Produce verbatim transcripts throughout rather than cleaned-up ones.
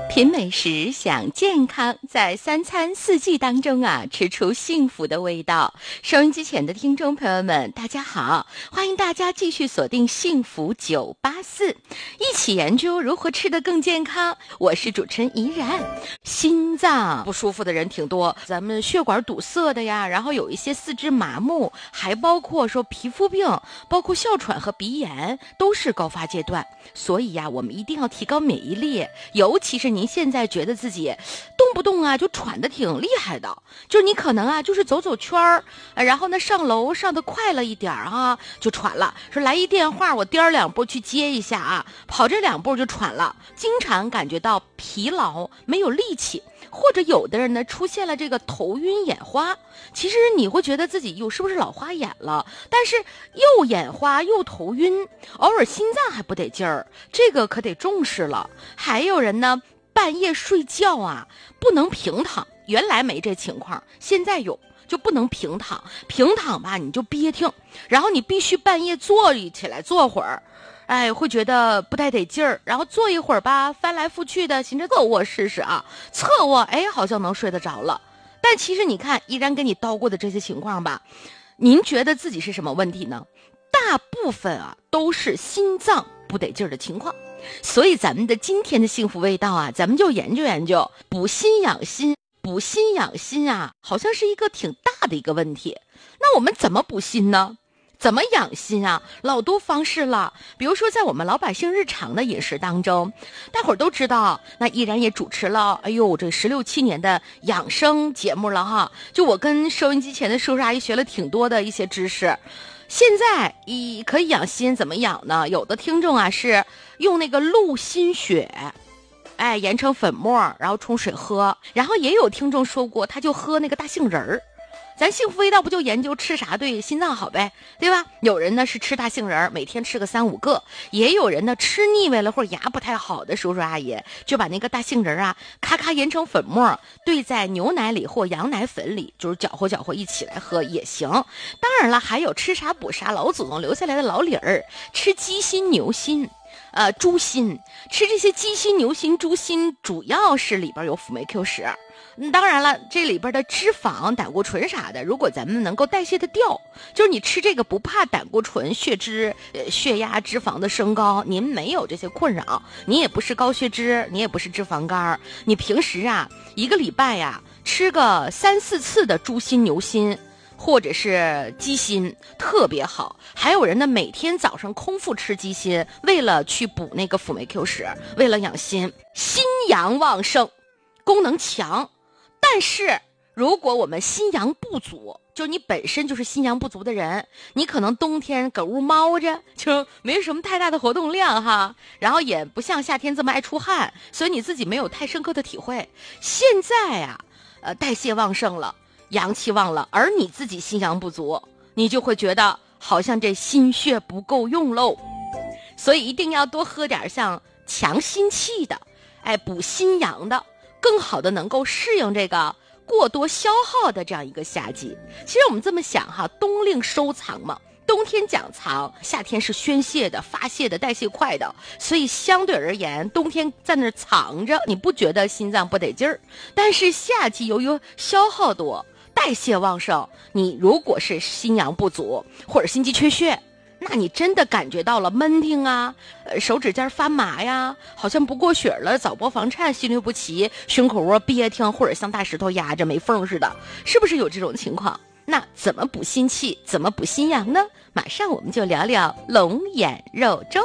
品美食，享健康，在三餐四季当中啊，吃出幸福的味道。收音机前的听众朋友们，大家好，欢迎大家继续锁定幸福九八四，一起研究如何吃得更健康。我是主持人怡然。心脏不舒服的人挺多，咱们血管堵塞的呀，然后有一些四肢麻木，还包括说皮肤病，包括哮喘和鼻炎，都是高发阶段。所以呀，我们一定要提高免疫力，尤其是您现在觉得自己动不动啊就喘得挺厉害的，就是你可能啊就是走走圈儿，然后呢上楼上的快了一点啊就喘了，说来一电话我颠两步去接一下啊，跑这两步就喘了，经常感觉到疲劳没有力气，或者有的人呢出现了这个头晕眼花，其实你会觉得自己又是不是老花眼了，但是又眼花又头晕，偶尔心脏还不得劲儿，这个可得重视了。还有人呢半夜睡觉啊不能平躺，原来没这情况，现在有，就不能平躺，平躺吧你就憋挺，然后你必须半夜坐起来坐会儿，哎，会觉得不太得劲儿，然后坐一会儿吧，翻来覆去的，寻着侧卧试试啊，侧卧，哎，好像能睡得着了。但其实你看，依然跟你叨过的这些情况吧，您觉得自己是什么问题呢？大部分啊都是心脏不得劲儿的情况。所以咱们的今天的幸福味道啊，咱们就研究研究补心养心。补心养心啊，好像是一个挺大的一个问题。那我们怎么补心呢？怎么养心啊？老多方式了。比如说在我们老百姓日常的饮食当中，大伙儿都知道，那依然也主持了哎呦这十六七年的养生节目了哈，就我跟收音机前的叔叔阿姨学了挺多的一些知识。现在一可以养心，怎么养呢？有的听众啊是用那个鹿心血，哎，研成粉末，然后冲水喝。然后也有听众说过，他就喝那个大杏仁儿。咱幸福味道不就研究吃啥对心脏好呗，对吧？有人呢是吃大杏仁儿，每天吃个三五个，也有人呢吃腻歪了或者牙不太好的叔叔阿姨，就把那个大杏仁儿啊咔咔研成粉末，兑在牛奶里或羊奶粉里，就是搅和搅和一起来喝也行。当然了，还有吃啥补啥，老祖宗留下来的老理儿，吃鸡心牛心呃，猪心，吃这些鸡心、牛心、猪心，主要是里边有辅酶 Q 十。嗯，当然了，这里边的脂肪、胆固醇啥的，如果咱们能够代谢的掉，就是你吃这个不怕胆固醇、血脂、呃、血压、脂肪的升高，您没有这些困扰，你也不是高血脂，你也不是脂肪肝，你平时啊，一个礼拜呀、啊，吃个三四次的猪心、牛心。或者是鸡心特别好，还有人呢每天早上空腹吃鸡心，为了去补那个辅酶 Q 十，为了养心，心阳旺盛，功能强。但是如果我们心阳不足，就你本身就是心阳不足的人，你可能冬天搁屋猫着，就没什么太大的活动量哈，然后也不像夏天这么爱出汗，所以你自己没有太深刻的体会。现在啊，呃，代谢旺盛了，阳气旺了，而你自己心阳不足，你就会觉得好像这心血不够用喽。所以一定要多喝点像强心气的，哎，补心阳的，更好的能够适应这个过多消耗的这样一个夏季。其实我们这么想哈，冬令收藏嘛，冬天讲藏，夏天是宣泄的、发泄的、代谢快的，所以相对而言，冬天在那藏着，你不觉得心脏不得劲儿？但是夏季由于消耗多、代谢旺盛，你如果是心阳不足或者心肌缺血，那你真的感觉到了闷挺啊，呃，手指尖发麻呀，好像不过血了，早搏房颤，心律不齐，胸口窝憋挺，或者像大石头压着没缝似的，是不是有这种情况？那怎么补心气，怎么补心阳呢？马上我们就聊聊龙眼肉粥。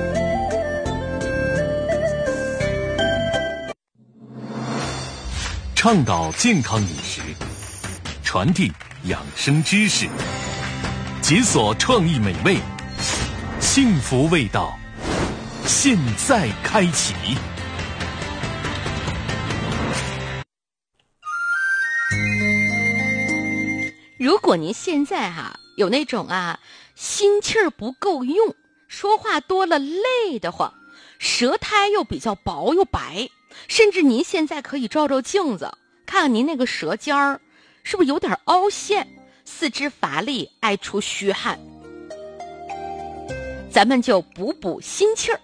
倡导健康饮食，传递养生知识，解锁创意美味，幸福味道，现在开启。 如果您现在哈、啊、有那种啊心气儿不够用，说话多了累得慌，舌苔又比较薄又白，甚至您现在可以照照镜子，看看您那个舌尖儿是不是有点凹陷，四肢乏力，爱出虚汗，咱们就补补心气儿，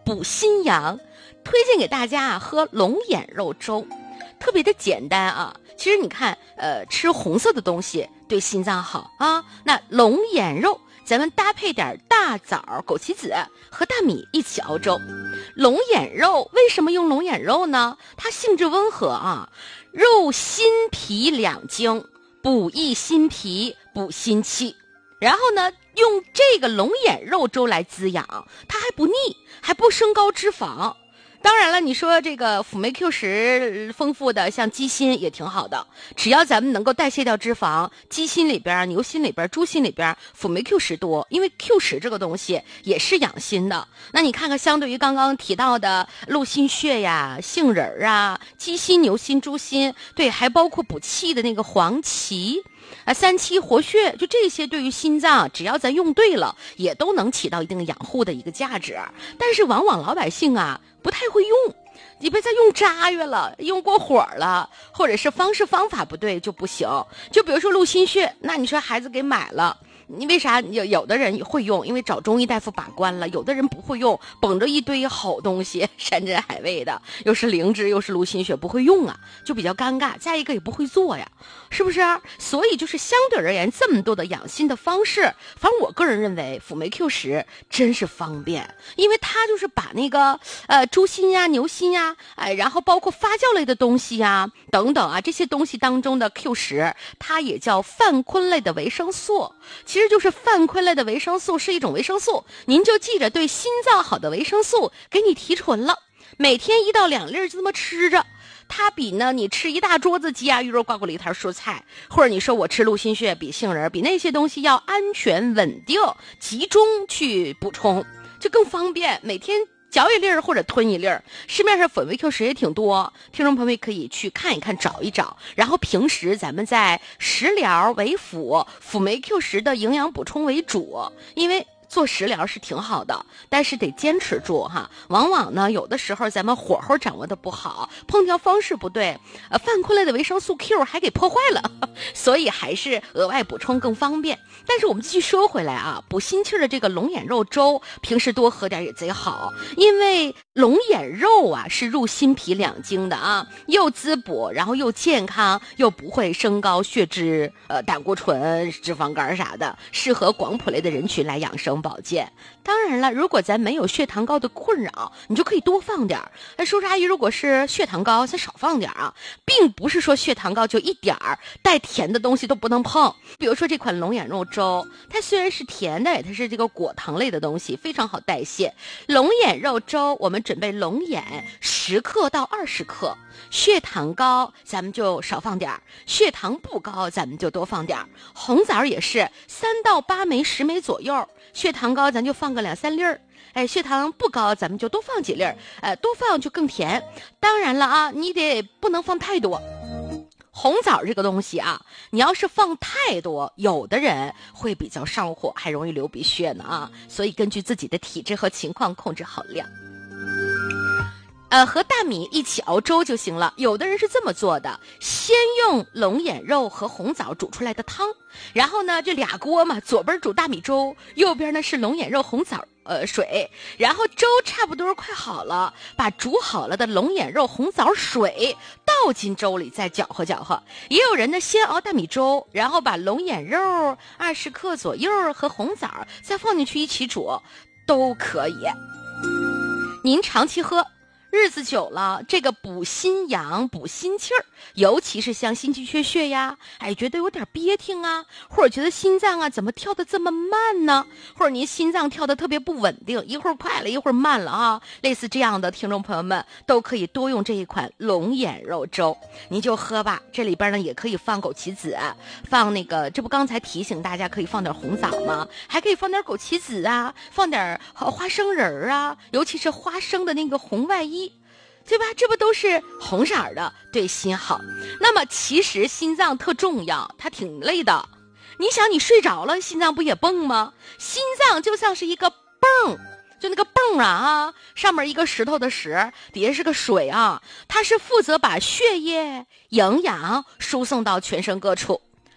补心阳，推荐给大家啊喝龙眼肉粥，特别的简单啊。其实你看，呃，吃红色的东西对心脏好啊。那龙眼肉，咱们搭配点大枣、枸杞子和大米一起熬粥。龙眼肉为什么用龙眼肉呢？它性质温和啊，肉心脾两经，补益心脾，补心气。然后呢，用这个龙眼肉粥来滋养，它还不腻，还不升高脂肪。当然了，你说这个辅酶 Q 十丰富的像鸡心也挺好的，只要咱们能够代谢掉脂肪，鸡心里边、牛心里边、猪心里边辅酶 Q 十多，因为 Q 十这个东西也是养心的。那你看看，相对于刚刚提到的鹿心血呀、杏仁啊、鸡心、牛心、猪心，对，还包括补气的那个黄芪。啊，三七活血，就这些对于心脏，只要咱用对了，也都能起到一定养护的一个价值。但是往往老百姓啊不太会用，你别再用渣越了，用过火了，或者是方式方法不对就不行。就比如说鹿心血，那你说孩子给买了，你为啥有有的人会用？因为找中医大夫把关了，有的人不会用，捧着一堆好东西，山珍海味的，又是灵芝又是鹿心血，不会用啊，就比较尴尬。再一个也不会做呀，是不是？所以就是相对而言，这么多的养心的方式，反正我个人认为辅酶 Q 十真是方便，因为它就是把那个呃猪心呀、牛心呀，哎，然后包括发酵类的东西呀等等啊，这些东西当中的 Q 十，它也叫泛坤类的维生素。其实就是泛坤类的维生素是一种维生素，您就记着对心脏好的维生素给你提纯了，每天一到两粒就这么吃着。它比呢你吃一大桌子鸡鸭鱼肉挂过了一摊蔬菜，或者你说我吃鹿心血比杏仁比那些东西要安全稳定集中去补充，就更方便，每天嚼一粒儿或者吞一粒儿。市面上辅酶 Q 十也挺多，听众朋友们可以去看一看找一找，然后平时咱们在食疗为辅，辅酶 Q 十的营养补充为主。因为做食疗是挺好的，但是得坚持住哈。往往呢，有的时候咱们火候掌握的不好，烹调方式不对，呃，泛坤类的维生素 Q 还给破坏了，所以还是额外补充更方便。但是我们继续说回来啊，补心气的这个龙眼肉粥，平时多喝点也贼好，因为龙眼肉啊是入心脾两经的啊，又滋补，然后又健康，又不会升高血脂、呃胆固醇、脂肪肝啥的，适合广谱类的人群来养生保健。当然了，如果咱没有血糖高的困扰，你就可以多放点儿。哎，叔叔阿姨，如果是血糖高，咱少放点儿啊，并不是说血糖高就一点儿带甜的东西都不能碰。比如说这款龙眼肉粥，它虽然是甜的，它是这个果糖类的东西，非常好代谢。龙眼肉粥，我们准备龙眼十克到二十克，血糖高咱们就少放点儿，血糖不高咱们就多放点儿。红枣也是三到八枚、十枚左右，血糖高咱就放个两三粒儿。哎，血糖不高咱们就多放几粒儿，呃，多放就更甜。当然了啊，你得不能放太多。红枣这个东西啊，你要是放太多，有的人会比较上火，还容易流鼻血呢啊，所以根据自己的体质和情况控制好量。呃，和大米一起熬粥就行了。有的人是这么做的，先用龙眼肉和红枣煮出来的汤，然后呢，这俩锅嘛，左边煮大米粥，右边呢是龙眼肉红枣呃水，然后粥差不多快好了，把煮好了的龙眼肉红枣水倒进粥里，再搅和搅和。也有人呢先熬大米粥，然后把龙眼肉二十克左右和红枣再放进去一起煮，都可以。您长期喝，日子久了，这个补心阳、补心气儿，尤其是像心肌缺血呀，哎，觉得有点憋挺啊，或者觉得心脏啊怎么跳得这么慢呢？或者您心脏跳得特别不稳定，一会儿快了，一会儿慢了啊，类似这样的听众朋友们都可以多用这一款龙眼肉粥，您就喝吧。这里边呢也可以放枸杞子，放那个，这不刚才提醒大家可以放点红枣吗？还可以放点枸杞子啊，放点花生仁啊，尤其是花生的那个红外衣。对吧？这不都是红色的，对心好。那么其实心脏特重要，它挺累的。你想你睡着了，心脏不也蹦吗？心脏就像是一个泵，就那个泵啊啊，上面一个石头的石，底下是个水啊，它是负责把血液、营养输送到全身各处。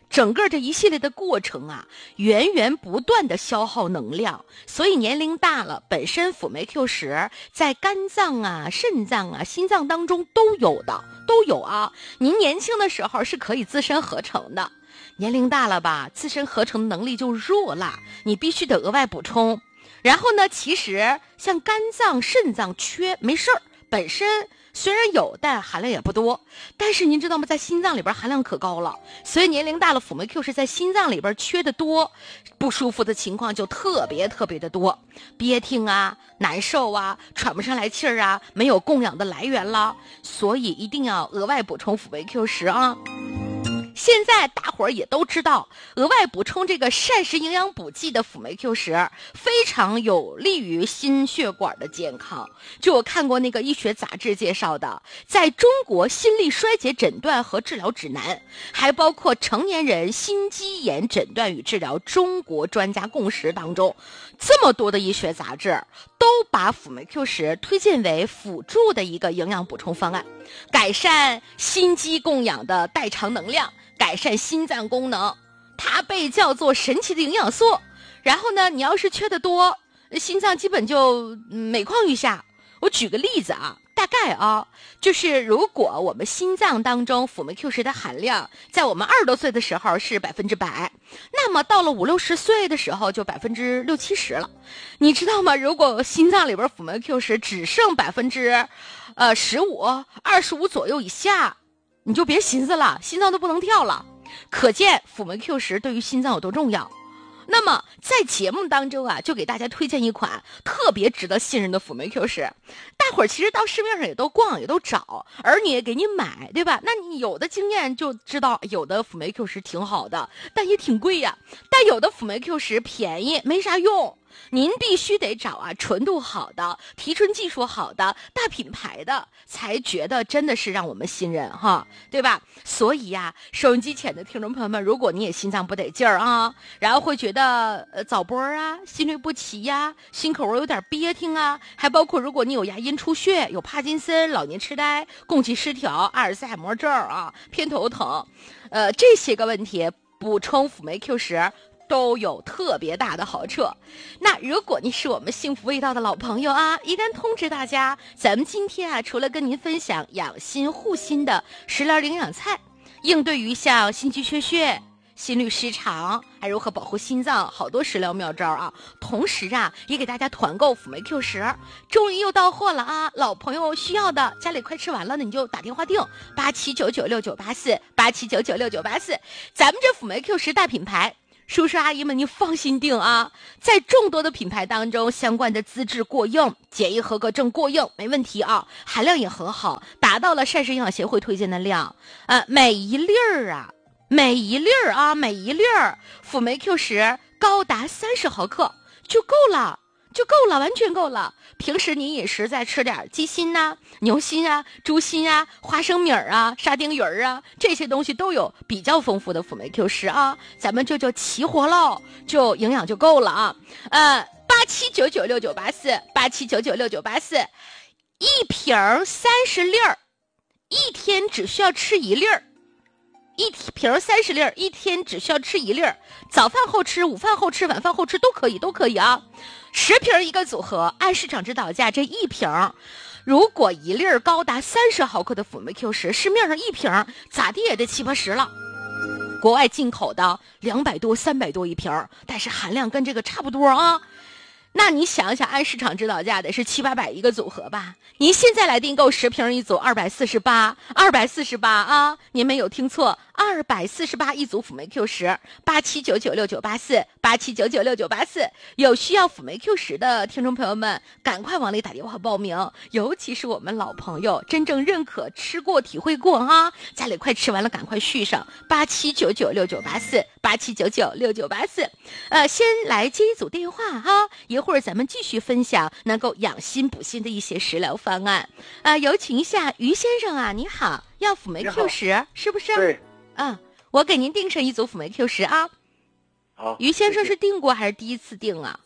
整个这一系列的过程啊，源源不断的消耗能量，所以年龄大了，本身辅酶 Q 十在肝脏啊、肾脏啊、心脏当中都有的，都有啊。您年轻的时候是可以自身合成的，年龄大了吧，自身合成能力就弱了，你必须得额外补充。然后呢，其实像肝脏、肾脏缺没事儿，本身虽然有，但含量也不多。但是您知道吗，在心脏里边含量可高了，所以年龄大了，辅酶 Q 是在心脏里边缺的多，不舒服的情况就特别特别的多，憋挺啊、难受啊、喘不上来气儿啊，没有供氧的来源了，所以一定要额外补充辅酶 Q 十啊。现在大伙儿也都知道，额外补充这个膳食营养补剂的辅酶 Q 十非常有利于心血管的健康。就我看过那个医学杂志介绍的，在中国心力衰竭诊断和治疗指南，还包括成年人心肌炎诊断与治疗中国专家共识当中，这么多的医学杂志都把辅酶 Q 十推荐为辅助的一个营养补充方案，改善心肌供氧的代偿能量，改善心脏功能，它被叫做神奇的营养素。然后呢，你要是缺得多，心脏基本就每况愈下。我举个例子啊，大概啊，就是如果我们心脏当中辅酶 Q 十的含量在我们二十多岁的时候是百分之百，那么到了五六十岁的时候就百分之六七十了。你知道吗？如果心脏里边辅酶 Q 十只剩百分之呃十五、二十五左右以下，你就别寻思了，心脏都不能跳了。可见辅酶 Q 十对于心脏有多重要。那么在节目当中啊，就给大家推荐一款特别值得信任的辅酶 Q 十。大伙儿其实到市面上也都逛，也都找，儿女也给你买，对吧？那你有的经验就知道，有的辅酶 Q 十挺好的，但也挺贵呀。但有的辅酶 Q 十便宜，没啥用。您必须得找啊纯度好的、提纯技术好的大品牌的，才觉得真的是让我们信任哈，对吧？所以呀、啊，收音机前的听众朋友们，如果你也心脏不得劲儿啊，然后会觉得呃早搏啊、心律不齐呀、心口有点憋挺啊，还包括如果你有牙龈出血、有帕金森、老年痴呆、供气失调、阿尔茨海默症啊、偏头疼，呃这些个问题，补充辅酶 Q 十。都有特别大的好处。那如果你是我们幸福味道的老朋友啊，依然通知大家，咱们今天啊，除了跟您分享养心护心的食疗营养菜，应对于像心肌缺血、心律失常，还如何保护心脏，好多食疗妙招啊。同时啊，也给大家团购辅酶 Q 十，终于又到货了啊！老朋友需要的，家里快吃完了，那你就打电话订八七九九六九八四八七九九六九八四，咱们这辅酶 Q 十大品牌。叔叔阿姨们，你放心订啊！在众多的品牌当中，相关的资质过硬，检疫合格证过硬，没问题啊，含量也很好，达到了膳食营养协会推荐的量。呃，每一粒儿啊，每一粒儿啊，每一粒儿辅酶 Q 十高达三十毫克就够了。就够了，完全够了。平时你饮食再吃点鸡心呐、啊、牛心啊、猪心啊、花生米儿啊、沙丁鱼儿啊，这些东西都有比较丰富的辅酶 Q 十啊，咱们这就齐活喽，就营养就够了啊。呃，八七九九六九八四，八七九九六九八四，一瓶三十粒儿，一天只需要吃一粒儿。一瓶三十粒儿，一天只需要吃一粒儿，早饭后吃，午饭后吃，晚饭后吃都可以，都可以啊。十瓶一个组合，按市场指导价，这一瓶，如果一粒儿高达三十毫克的辅酶 Q 十，市面上一瓶咋地也得七八十了。国外进口的两百多、三百多一瓶，但是含量跟这个差不多啊。那你想想，按市场指导价得是七八百一个组合吧？您现在来订购十瓶一组，二百四十八，二百四十八啊！您没有听错，二百四十八一组辅酶 Q 十，八七九九六九八四，八七九九六九八四。有需要辅酶 Q 十的听众朋友们，赶快往里打电话报名。尤其是我们老朋友，真正认可、吃过、体会过哈，家里快吃完了，赶快续上八七九九六九八四，八七九九六九八四。呃，先来接一组电话哈，一会儿咱们继续分享能够养心补心的一些食疗方案。呃，有请一下于先生啊，你好，要辅酶 Q 十是不是？ 对。 嗯，我给您订上一组辅酶 Q 十啊。 好。 于先生是订过还是第一次订啊？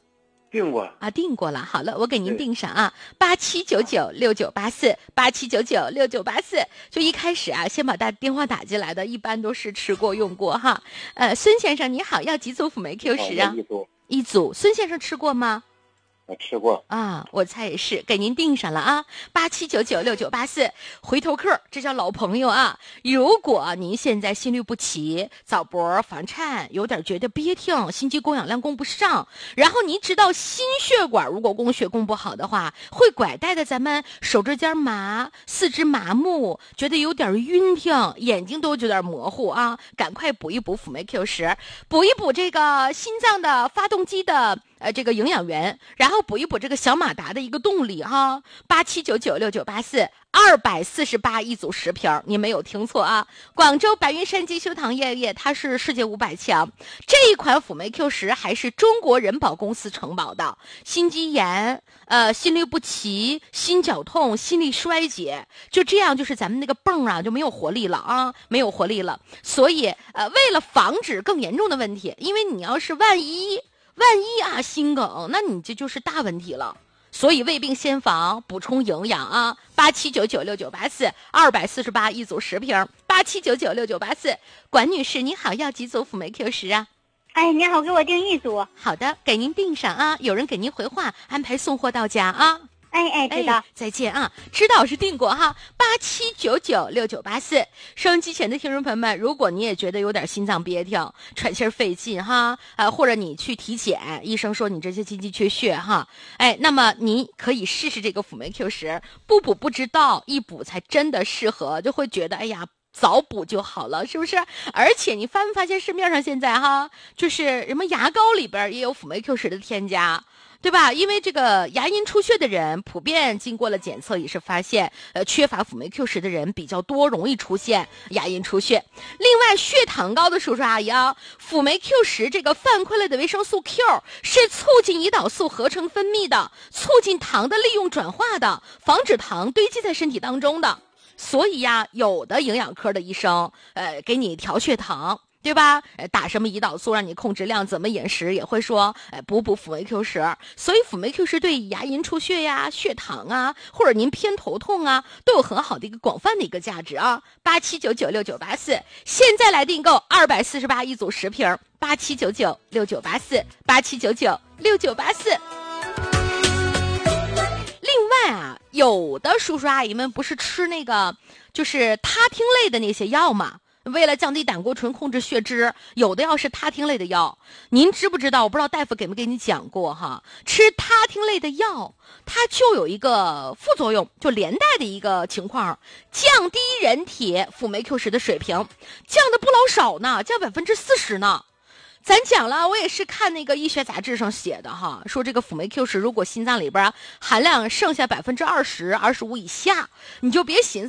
订过啊，订过了。好了，我给您订上啊，八七九九六九八四，八七九九六九八四。就一开始啊，先把大电话打进来的，一般都是吃过用过哈。呃，孙先生你好，要几组辅酶 Q 十啊？ 一组。 一组。孙先生吃过吗？ 我吃过啊，我猜也是，给您订上了啊，八七九九六九八四，回头客，这叫老朋友啊。如果您现在心律不齐、早搏、房颤，有点觉得憋挺，心肌供氧量供不上，然后您知道心血管如果供血供不好的话，会拐带的咱们手指尖麻、四肢麻木，觉得有点晕挺，眼睛都有点模糊啊，赶快补一补辅酶 Q 十，补一补这个心脏的发动机的。呃，这个营养源，然后补一补这个小马达的一个动力哈，八七九九六九八四，二百四十八一组十瓶，您没有听错啊！广州白云山金修堂液液，它是世界五百强，这一款辅酶 Q 十还是中国人保公司承保的，心肌炎、呃心律不齐、心绞痛、心力衰竭，就这样就是咱们那个泵啊就没有活力了啊，没有活力了，所以呃为了防止更严重的问题，因为你要是万一。万一啊心梗，那你这就是大问题了。所以胃病先防，补充营养啊！八七九九六九八四，二百四十八一组十瓶，八七九九六九八四。管女士，你好，要几组辅酶 Q 十啊？ 哎，你好，给我订一组。 好的，给您订上啊，有人给您回话，安排送货到家啊。 哎哎，知道、 哎，再见啊！知道是订过哈，八七九九六九八四。收音机前的听众朋友们，如果你也觉得有点心脏憋挺、喘气儿费劲哈，呃，或者你去体检，医生说你这些心肌缺血哈，哎，那么你可以试试这个辅酶 Q 十，不补不知道，一补才真的适合，就会觉得哎呀。早补就好了，是不是？而且你发没发现市面上现在哈，就是什么牙膏里边也有辅酶 Q 十的添加。对吧？因为这个牙龈出血的人，普遍经过了检测也是发现，呃，缺乏辅酶 Q 十的人比较多，容易出现牙龈出血。另外，血糖高的叔叔阿姨啊，辅酶 Q 十这个泛馈类的维生素 Q 是促进胰岛素合成分泌的，促进糖的利用转化的，防止糖堆积在身体当中的。所以呀，有的营养科的医生，呃，给你调血糖。对吧？打什么胰岛素让你控制量，怎么饮食也会说，哎，补补辅酶 Q 十。所以辅酶 Q 十对牙龈出血呀、血糖啊，或者您偏头痛啊，都有很好的一个广泛的一个价值啊。八七九九六九八四，现在来订购二百四十八一组十瓶，八七九九六九八四，八七九九六九八四。另外啊，有的叔叔阿姨们不是吃那个就是他汀类的那些药吗？为了降低胆固醇、控制血脂，有的药是他汀类的药。您知不知道？我不知道大夫给没给你讲过哈。吃他汀类的药，它就有一个副作用，就连带的一个情况，降低人体辅酶 Q 十的水平，降的不老少呢，降百分之四十呢。咱讲了，我也是看那个医学杂志上写的哈，说这个辅酶 Q 十如果心脏里边含量剩下百分之二十、二十五以下，你就别寻思。